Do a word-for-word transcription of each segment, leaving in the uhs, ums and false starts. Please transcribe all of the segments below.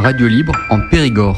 radio libre en Périgord.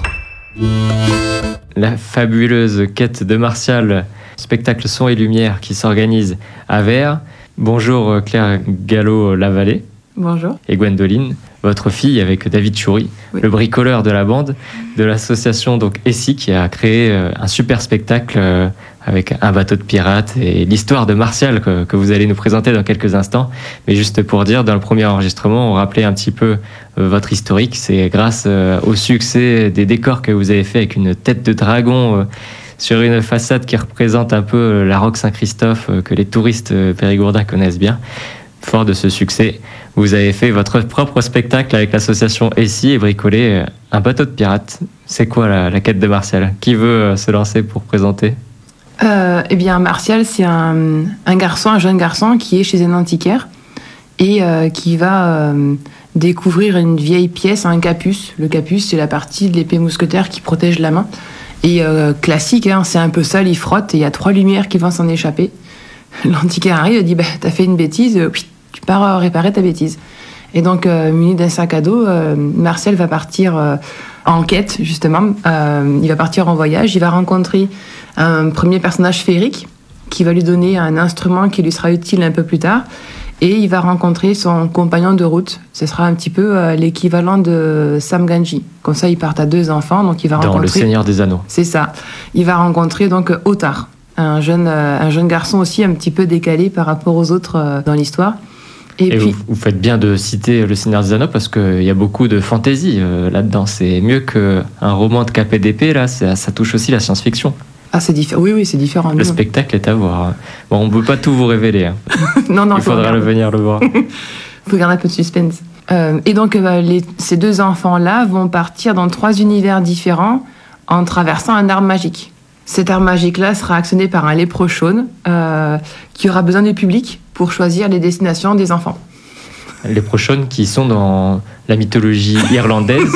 La fabuleuse quête de Martial, spectacle son et lumière qui s'organise à Vers. Bonjour Claire Gallo-Lavallée. Bonjour. Et Gwendoline, votre fille avec David Choury, oui. Le bricoleur de la bande de l'association donc Essie qui a créé un super spectacle avec un bateau de pirates et l'histoire de Martial que, que vous allez nous présenter dans quelques instants. Mais juste pour dire, dans le premier enregistrement, on rappelait un petit peu votre historique. C'est grâce au succès des décors que vous avez fait avec une tête de dragon sur une façade qui représente un peu la Roque Saint-Christophe que les touristes périgourdins connaissent bien. Fort de ce succès, vous avez fait votre propre spectacle avec l'association Essie et bricolé un bateau de pirates. C'est quoi la, la quête de Martial ? Qui veut se lancer pour présenter ? euh, Eh bien, Martial, c'est un, un garçon, un jeune garçon qui est chez un antiquaire et euh, qui va euh, découvrir une vieille pièce, un capuce. Le capuce, c'est la partie de l'épée mousquetaire qui protège la main. Et euh, classique, hein, c'est un peu sale, il frotte et il y a trois lumières qui vont s'en échapper. L'antiquaire arrive et dit bah, « t'as fait une bêtise, euh, tu pars euh, réparer ta bêtise ». Et donc, euh, muni d'un sac à dos, euh, Martial va partir euh, en quête, justement. Euh, il va partir en voyage, il va rencontrer un premier personnage féerique qui va lui donner un instrument qui lui sera utile un peu plus tard. Et il va rencontrer son compagnon de route. Ce sera un petit peu euh, l'équivalent de Sam Gamgee. Comme ça, ils partent à deux enfants. Donc il va Dans rencontrer... Le Seigneur des Anneaux. C'est ça. Il va rencontrer donc Ottar. Un jeune, un jeune garçon aussi un petit peu décalé par rapport aux autres dans l'histoire. Et, Et puis, vous, vous faites bien de citer Le Seigneur des Anneaux parce qu'il y a beaucoup de fantaisie euh, là-dedans. C'est mieux qu'un roman de K P D P, là, ça, ça touche aussi la science-fiction. Ah, c'est différent. Oui, oui, c'est différent. Le spectacle est à voir. Bon, on ne peut pas tout vous révéler. Hein. non, non, il faudra le venir le voir. Il faut garder un peu de suspense. Euh, et donc, euh, les, ces deux enfants-là vont partir dans trois univers différents en traversant un arbre magique. Cet arbre magique-là sera actionné par un léprechaune euh, qui aura besoin du public pour choisir les destinations des enfants. Les léprechaunes qui sont dans la mythologie irlandaise,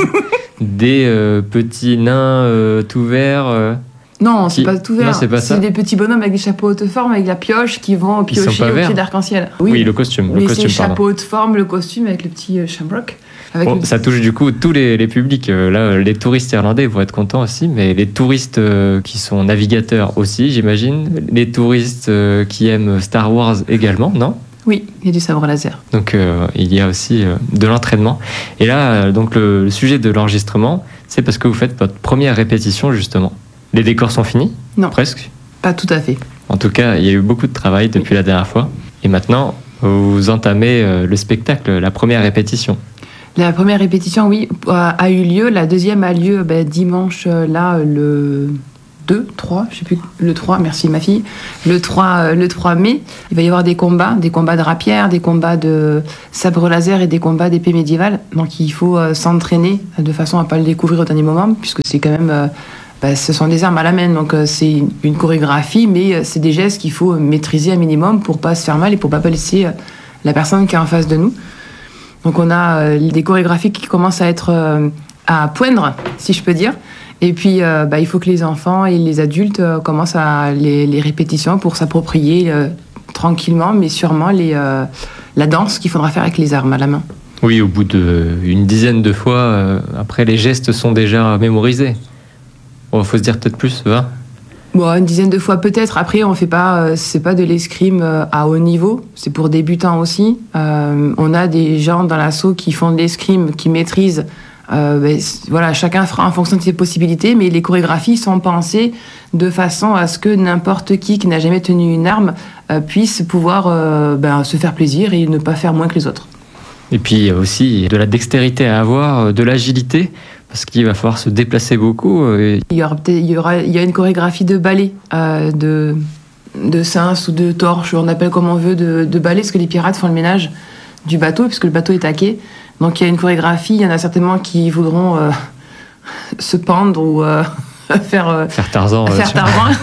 des euh, petits nains euh, tout verts. Euh, non, qui... c'est pas tout vert. Non, c'est pas c'est ça. des petits bonhommes avec des chapeaux haute forme, avec la pioche, qui vont piocher au pied d'arc-en-ciel. Oui, oui, le costume. Oui, le costume, c'est chapeau haute forme, le costume avec le petit euh, shamrock. Bon, le... Ça touche du coup tous les, les publics. Là, les touristes irlandais vont être contents aussi, mais les touristes euh, qui sont navigateurs aussi, j'imagine. Les touristes euh, qui aiment Star Wars également, non ? Oui, il y a du sabre laser. Donc, euh, il y a aussi euh, de l'entraînement. Et là, euh, donc le, le sujet de l'enregistrement, c'est parce que vous faites votre première répétition, justement. Les décors sont finis ? Non. Presque ? Pas tout à fait. En tout cas, il y a eu beaucoup de travail depuis oui. la dernière fois. Et maintenant, vous entamez euh, le spectacle, la première répétition. La première répétition, oui, a eu lieu. La deuxième a lieu ben, dimanche, là, le deux, trois, je sais plus, le trois, merci ma fille, le trois, le trois mai. Il va y avoir des combats, des combats de rapières, des combats de sabre laser et des combats d'épée médiévale. Donc il faut euh, s'entraîner de façon à ne pas le découvrir au dernier moment, puisque c'est quand même... Euh, ben, ce sont des armes à la main, donc euh, c'est une, une chorégraphie, mais euh, c'est des gestes qu'il faut maîtriser un minimum pour ne pas se faire mal et pour ne pas blesser euh, la personne qui est en face de nous. Donc on a euh, des chorégraphies qui commencent à être euh, à poindre, si je peux dire. Et puis euh, bah, il faut que les enfants et les adultes euh, commencent à les, les répétitions pour s'approprier euh, tranquillement, mais sûrement les, euh, la danse qu'il faudra faire avec les armes à la main. Oui, au bout d'une dizaine de fois, euh, après les gestes sont déjà mémorisés. Bon, faut se dire peut-être plus, vingt ? Bon, une dizaine de fois peut-être. Après, on fait pas, euh, c'est pas de l'escrime euh, à haut niveau. C'est pour débutants aussi. Euh, on a des gens dans l'assaut qui font de l'escrime, qui maîtrisent. Euh, ben, voilà, chacun fera en fonction de ses possibilités, mais les chorégraphies sont pensées de façon à ce que n'importe qui qui n'a jamais tenu une arme euh, puisse pouvoir euh, ben, se faire plaisir et ne pas faire moins que les autres. Et puis il y a aussi de la dextérité à avoir, de l'agilité. Parce qu'il va falloir se déplacer beaucoup. Et... Il y aura, il y aura, il y a une chorégraphie de ballet, euh, de, de cince ou de torche, on appelle comme on veut, de, de ballet, parce que les pirates font le ménage du bateau, puisque le bateau est taqué. Donc il y a une chorégraphie, il y en a certainement qui voudront euh, se pendre ou euh, faire, euh, faire Tarzan. Faire Tarzan.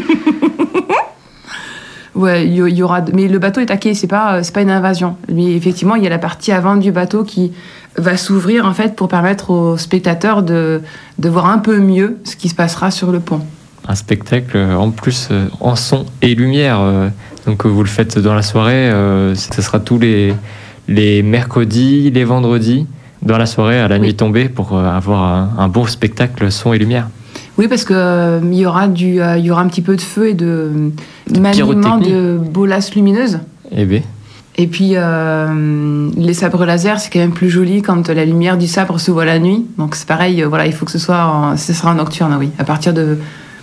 Ouais, il y aura, mais le bateau est taqué, c'est pas, c'est pas une invasion. Mais effectivement, il y a la partie avant du bateau qui va s'ouvrir en fait pour permettre aux spectateurs de, de voir un peu mieux ce qui se passera sur le pont. Un spectacle en plus en son et lumière. Donc vous le faites dans la soirée, ce sera tous les, les mercredis, les vendredis, dans la soirée, à la Oui. nuit tombée, pour euh, avoir un, un beau spectacle son et lumière. Oui, parce qu'il euh, y, aura du, euh, y aura un petit peu de feu et de, De maniement pyrotechnie. de bolas lumineuses. Eh bien, Et puis, euh, les sabres laser, c'est quand même plus joli quand la lumière du sabre se voit la nuit. Donc, c'est pareil, euh, voilà, il faut que ce soit en, ce sera en nocturne, oui. À partir de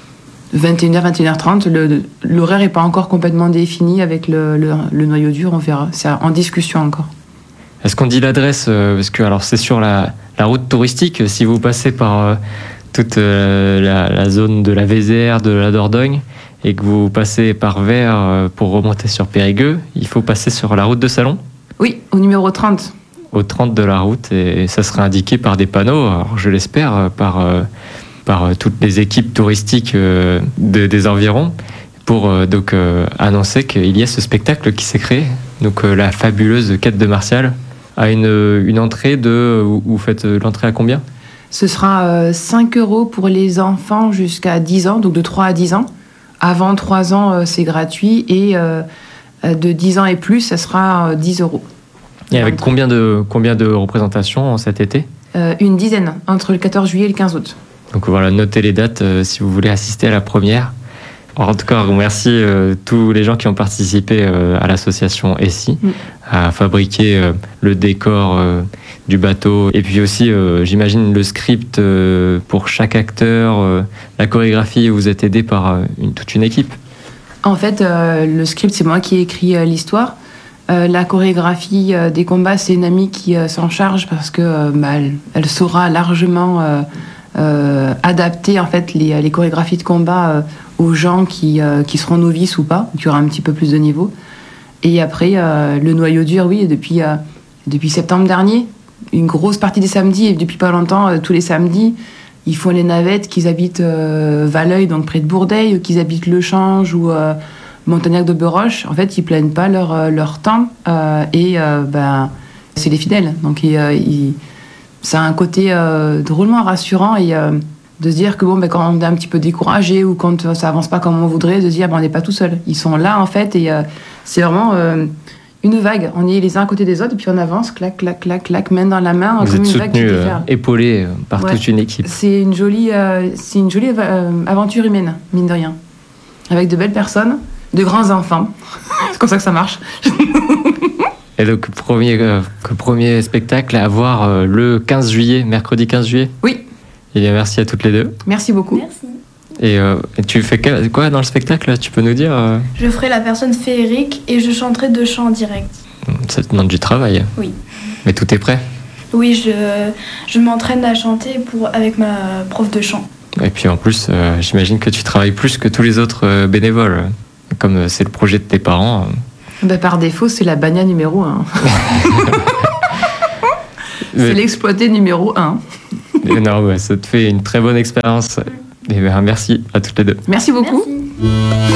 vingt et une heures, vingt et une heures trente, le, l'horaire n'est pas encore complètement défini avec le, le, le noyau dur, on verra. C'est en discussion encore. est-ce qu'on dit l'adresse euh, Parce que alors c'est sur la, la route touristique. Si vous passez par euh, toute euh, la, la zone de la Vézère, de la Dordogne, et que vous passez par Vers euh, pour remonter sur Périgueux, il faut passer sur la route de Salon, Oui, au numéro trente. au trente de la route, et ça sera indiqué par des panneaux, alors je l'espère, euh, par, euh, par euh, toutes les équipes touristiques euh, de- des environs, pour euh, donc euh, annoncer qu'il y a ce spectacle qui s'est créé, donc euh, la fabuleuse quête de Martial, à une, une entrée de... Vous vous faites l'entrée à combien ? Ce sera euh, cinq euros pour les enfants jusqu'à dix ans, donc de trois à dix ans. Avant trois ans, euh, c'est gratuit. Et euh, euh, de dix ans et plus, ça sera euh, dix euros. Et avec combien de, combien de représentations cet été ? Euh, une dizaine, entre le quatorze juillet et le quinze août. Donc voilà, notez les dates euh, si vous voulez assister à la première. En tout cas, merci euh, tous les gens qui ont participé euh, à l'association Essie, Mm. à fabriquer euh, le décor euh, du bateau, et puis aussi, euh, j'imagine, le script euh, pour chaque acteur, euh, la chorégraphie. Vous êtes aidé par euh, une, toute une équipe. En fait, euh, le script, c'est moi qui ai écrit euh, l'histoire. Euh, la chorégraphie euh, des combats, c'est une amie qui euh, s'en charge parce que euh, bah, elle, elle saura largement euh, euh, adapter en fait les, les chorégraphies de combat euh, aux gens qui, euh, qui seront novices ou pas, qui aura un petit peu plus de niveau. Et après, euh, le noyau dur, oui, depuis, euh, depuis septembre dernier, une grosse partie des samedis, et depuis pas longtemps, euh, tous les samedis, ils font les navettes, qu'ils habitent euh, Valeuil, donc près de Bourdeil, ou qu'ils habitent Le Change ou euh, Montagnac de Beroche. En fait, ils plaignent pas leur, euh, leur temps euh, et euh, ben, c'est les fidèles. Donc, ils, euh, ils- ça a un côté euh, drôlement rassurant et euh, de se dire que bon, ben, quand on est un petit peu découragé ou quand euh, ça avance pas comme on voudrait, de se dire ben, on n'est pas tout seul. Ils sont là en fait et euh, c'est vraiment euh, une vague. On est les uns à côté des autres et puis on avance, clac, clac, clac, clac, main dans la main, Vous comme êtes une vague qui soutenu, euh, déferle. épaulé euh, par Ouais. toute une équipe. C'est une jolie, euh, c'est une jolie euh, aventure humaine, mine de rien. Avec de belles personnes, de grands enfants. C'est comme ça que ça marche. Et donc, premier, euh, que premier spectacle à voir euh, le quinze juillet, mercredi quinze juillet. Oui, Et bien, merci à toutes les deux. merci beaucoup. Merci. Et, euh, et tu fais que- quoi dans le spectacle? Tu peux nous dire euh, Je ferai la personne féerique et je chanterai deux chants en direct. Ça te demande du travail. Oui. Mais tout est prêt. Oui, je, je m'entraîne à chanter pour, avec ma prof de chant. Et puis en plus, euh, j'imagine que tu travailles plus que tous les autres euh, bénévoles. Comme euh, c'est le projet de tes parents. euh. Ben, par défaut, c'est la bagna numéro un. C'est Mais- l'exploité numéro un. mais non, ouais, ça te fait une très bonne expérience. Et ben, merci à toutes les deux. Merci beaucoup. Merci.